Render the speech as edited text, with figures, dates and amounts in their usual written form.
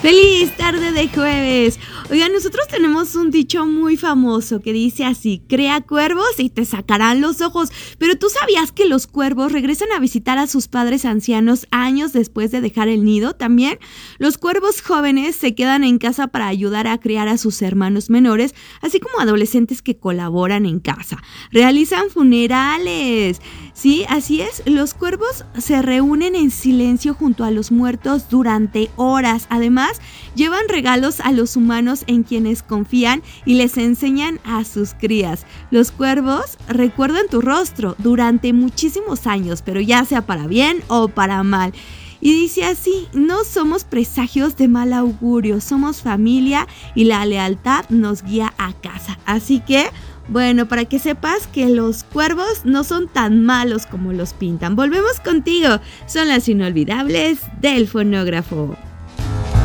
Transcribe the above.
¡Feliz tarde de jueves! Oigan, nosotros tenemos un dicho muy famoso que dice así: cría cuervos y te sacarán los ojos. Pero ¿tú sabías que los cuervos regresan a visitar a sus padres ancianos años después de dejar el nido? También los cuervos jóvenes se quedan en casa para ayudar a criar a sus hermanos menores, así como adolescentes que colaboran en casa. Realizan funerales. Sí, así es. Los cuervos se reúnen en silencio junto a los muertos durante horas. Además, llevan regalos a los humanos en quienes confían y les enseñan a sus crías. Los cuervos recuerdan tu rostro durante muchísimos años, pero ya sea para bien o para mal. Y dice así: no somos presagios de mal augurio, somos familia y la lealtad nos guía a casa. Así que, bueno, para que sepas que los cuervos no son tan malos como los pintan. Volvemos contigo, son las inolvidables del fonógrafo.